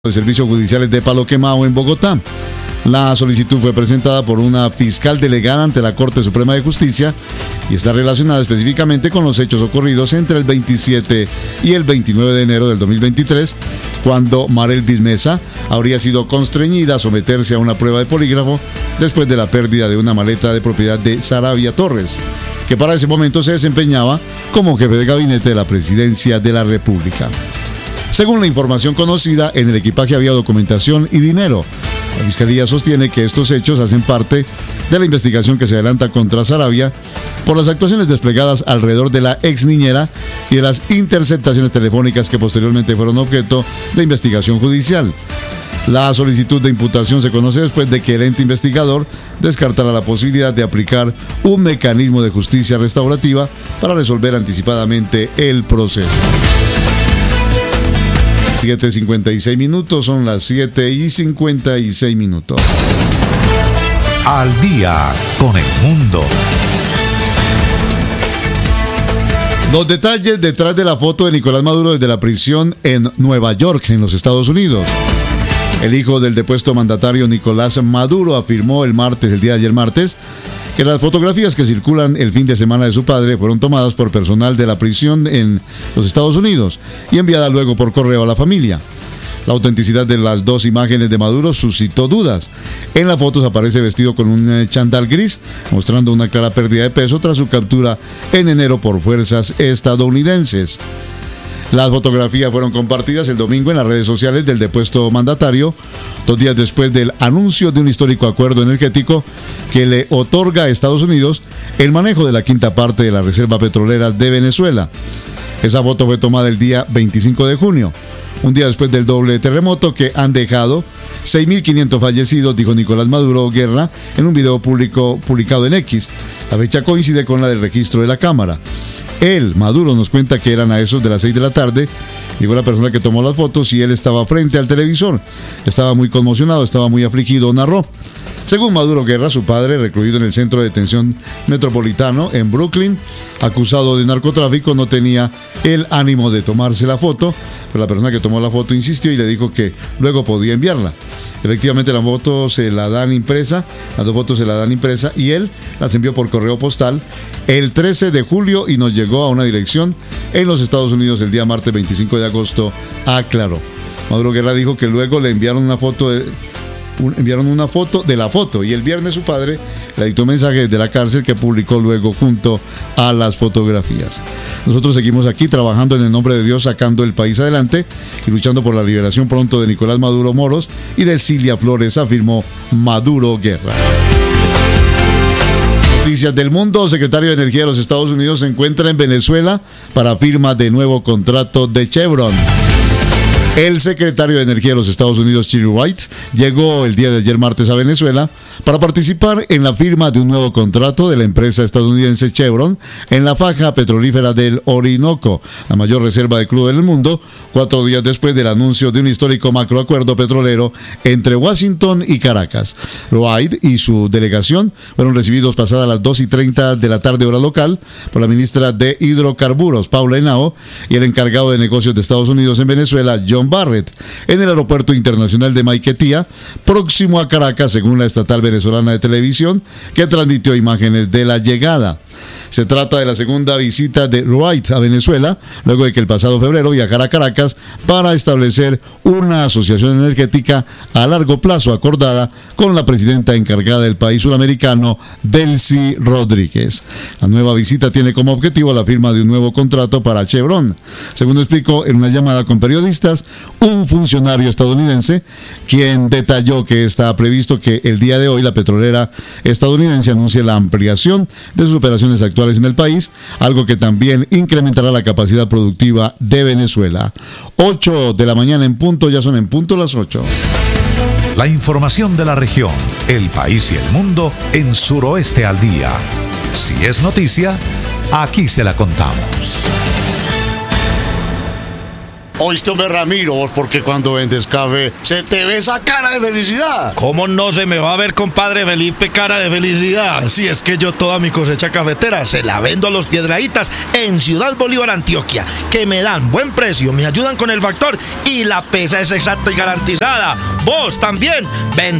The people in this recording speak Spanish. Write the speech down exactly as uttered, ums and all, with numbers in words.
de Servicios Judiciales de Palo Quemado en Bogotá. La solicitud fue presentada por una fiscal delegada ante la Corte Suprema de Justicia y está relacionada específicamente con los hechos ocurridos entre el veintisiete y el veintinueve de enero del dos mil veintitrés, cuando Marelvis Mesa habría sido constreñida a someterse a una prueba de polígrafo después de la pérdida de una maleta de propiedad de Saravia Torres, que para ese momento se desempeñaba como jefe de gabinete de la Presidencia de la República. Según la información conocida, en el equipaje había documentación y dinero. La Fiscalía sostiene que estos hechos hacen parte de la investigación que se adelanta contra Saravia por las actuaciones desplegadas alrededor de la ex niñera y de las interceptaciones telefónicas que posteriormente fueron objeto de investigación judicial. La solicitud de imputación se conoce después de que el ente investigador descartara la posibilidad de aplicar un mecanismo de justicia restaurativa para resolver anticipadamente el proceso. siete cincuenta y seis minutos, son las siete y cincuenta y seis minutos. Al día con el mundo. Los detalles detrás de la foto de Nicolás Maduro desde la prisión en Nueva York, en los Estados Unidos. El hijo del depuesto mandatario Nicolás Maduro afirmó el martes, el día de ayer martes, que las fotografías que circulan el fin de semana de su padre fueron tomadas por personal de la prisión en los Estados Unidos y enviadas luego por correo a la familia. La autenticidad de las dos imágenes de Maduro suscitó dudas. En la foto aparece vestido con un chándal gris, mostrando una clara pérdida de peso tras su captura en enero por fuerzas estadounidenses. Las fotografías fueron compartidas el domingo en las redes sociales del depuesto mandatario, dos días después del anuncio de un histórico acuerdo energético que le otorga a Estados Unidos el manejo de la quinta parte de la reserva petrolera de Venezuela. Esa foto fue tomada el día veinticinco de junio, un día después del doble terremoto que han dejado seis mil quinientos fallecidos, dijo Nicolás Maduro Guerra en un video público publicado en X. La fecha coincide con la del registro de la Cámara. Él, Maduro, nos cuenta que eran a esos de las seis de la tarde. Llegó la persona que tomó las fotos y él estaba frente al televisor. Estaba muy conmocionado, estaba muy afligido, narró. Según Maduro Guerra, su padre, recluido en el centro de detención metropolitano en Brooklyn, acusado de narcotráfico, no tenía el ánimo de tomarse la foto, pero la persona que tomó la foto insistió y le dijo que luego podía enviarla. Efectivamente, la foto se la dan impresa, las dos fotos se la dan impresa y él las envió por correo postal el trece de julio y nos llegó a una dirección en los Estados Unidos el día martes veinticinco de agosto, aclaró. Maduro Guerra dijo que luego le enviaron una foto de, un, enviaron una foto de la foto y el viernes su padre le dictó un mensaje desde la cárcel que publicó luego junto a las fotografías. Nosotros seguimos aquí trabajando en el nombre de Dios, sacando el país adelante y luchando por la liberación pronto de Nicolás Maduro Moros y de Cilia Flores, afirmó Maduro Guerra. Noticias del mundo. Secretario de Energía de los Estados Unidos se encuentra en Venezuela para firma de nuevo contrato de Chevron. El secretario de Energía de los Estados Unidos, Chris Wright, llegó el día de ayer martes a Venezuela para participar en la firma de un nuevo contrato de la empresa estadounidense Chevron en la faja petrolífera del Orinoco, la mayor reserva de crudo del mundo, cuatro días después del anuncio de un histórico macroacuerdo petrolero entre Washington y Caracas. Wright y su delegación fueron recibidos pasadas las dos y treinta de la tarde hora local por la ministra de Hidrocarburos, Paula Henao, y el encargado de negocios de Estados Unidos en Venezuela, John Barrett, en el aeropuerto internacional de Maiquetía, próximo a Caracas, según la estatal venezolana de televisión, que transmitió imágenes de la llegada. Se trata de la segunda visita de Wright a Venezuela, luego de que el pasado febrero viajara a Caracas para establecer una asociación energética a largo plazo acordada con la presidenta encargada del país suramericano, Delcy Rodríguez. La nueva visita tiene como objetivo la firma de un nuevo contrato para Chevron, según explicó en una llamada con periodistas un funcionario estadounidense, quien detalló que está previsto que el día de hoy la petrolera estadounidense anuncie la ampliación de sus operaciones actuales en el país, algo que también incrementará la capacidad productiva de Venezuela. ocho de la mañana en punto, ya son en punto las ocho. La información de la región, el país y el mundo en Suroeste al Día. Si es noticia, aquí se la contamos. Oíste, hombre Ramiro, vos porque cuando vendes café se te ve esa cara de felicidad. ¿Cómo no se me va a ver, compadre Felipe, cara de felicidad? Si es que yo toda mi cosecha cafetera se la vendo a los Piedrahítas en Ciudad Bolívar, Antioquia, que me dan buen precio, me ayudan con el factor y la pesa es exacta y garantizada. Vos también, vende